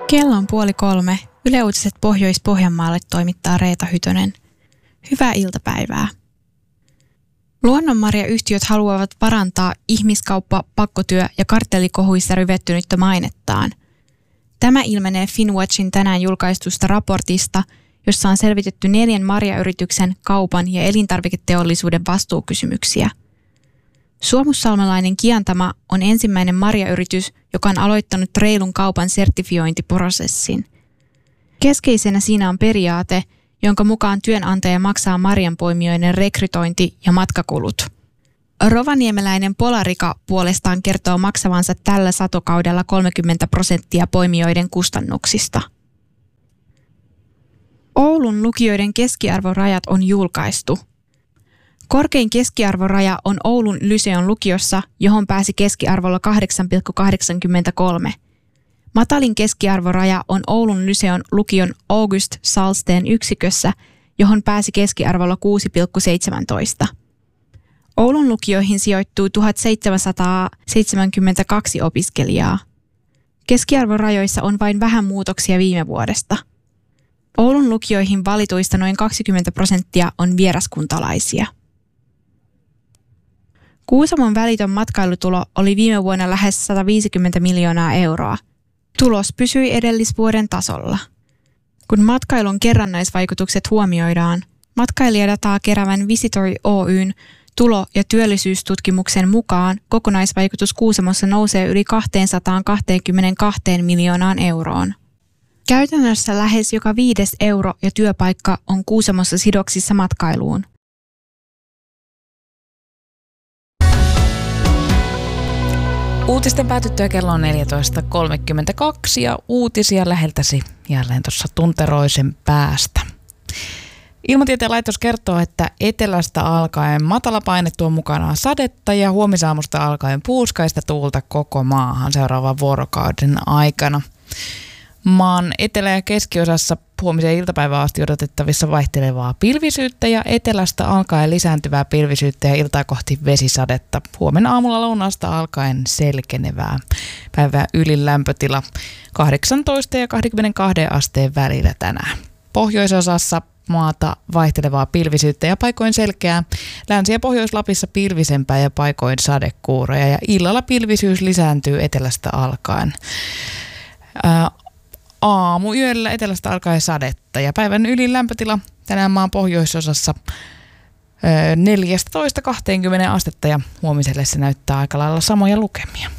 Kello on 2:30. Yle Uutiset Pohjois-Pohjanmaalle toimittaa Reeta Hytönen. Hyvää iltapäivää. Luonnonmarjayhtiöt haluavat parantaa ihmiskauppa-, pakkotyö- ja kartellikohuissa ryvettynyttä mainettaan. Tämä ilmenee Finnwatchin tänään julkaistusta raportista, jossa on selvitetty 4 marjayrityksen, kaupan ja elintarviketeollisuuden vastuukysymyksiä. Suomussalmelainen Kiantama on ensimmäinen marjayritys, joka on aloittanut reilun kaupan sertifiointiprosessin. Keskeisenä siinä on periaate, jonka mukaan työnantaja maksaa marjanpoimijoiden rekrytointi- ja matkakulut. Rovaniemeläinen Polarika puolestaan kertoo maksavansa tällä satokaudella 30% poimijoiden kustannuksista. Oulun lukioiden keskiarvorajat on julkaistu. Korkein keskiarvoraja on Oulun Lyseon lukiossa, johon pääsi keskiarvolla 8,83. Matalin keskiarvoraja on Oulun Lyseon lukion August Salsteen yksikössä, johon pääsi keskiarvolla 6,17. Oulun lukioihin sijoittuu 1772 opiskelijaa. Keskiarvorajoissa on vain vähän muutoksia viime vuodesta. Oulun lukioihin valituista noin 20% on vieraskuntalaisia. Kuusamon välitön matkailutulo oli viime vuonna lähes 150 miljoonaa euroa. Tulos pysyi edellisvuoden tasolla. Kun matkailun kerrannaisvaikutukset huomioidaan, matkaelijadataa keräävän Visitori Oyn tulo- ja työllisyystutkimuksen mukaan kokonaisvaikutus Kuusamossa nousee yli 222 miljoonaan euroon. Käytännössä lähes joka 5. euro ja työpaikka on Kuusamossa sidoksissa matkailuun. Uutisten päätyttyä kello on 14.32 ja uutisia läheltäsi jälleen tuossa tunteroisen päästä. Ilmatieteen laitos kertoo, että etelästä alkaen matala paine tuo mukanaan sadetta ja huomisaamusta alkaen puuskaista tuulta koko maahan seuraavan vuorokauden aikana. Maan etelä- ja keskiosassa huomisen iltapäivään asti odotettavissa vaihtelevaa pilvisyyttä ja etelästä alkaen lisääntyvää pilvisyyttä ja iltaa kohti vesisadetta. Huomenna aamulla lounaasta alkaen selkenevää. Päivää ylin lämpötila 18 ja 22 asteen välillä tänään. Pohjoisosassa maata vaihtelevaa pilvisyyttä ja paikoin selkeää. Länsi- ja Pohjois-Lapissa pilvisempää ja paikoin sadekuuroja ja illalla pilvisyys lisääntyy etelästä alkaen. Aamuyöllä etelästä alkaen sadetta ja päivän ylin lämpötila tänään maan pohjoisosassa 14-20 astetta ja huomiselle se näyttää aika lailla samoja lukemia.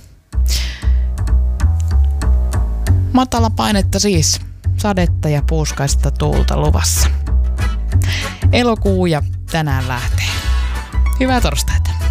Matala painetta siis, sadetta ja puuskaista tuulta luvassa. Elokuu ja tänään lähtee. Hyvää torstaita.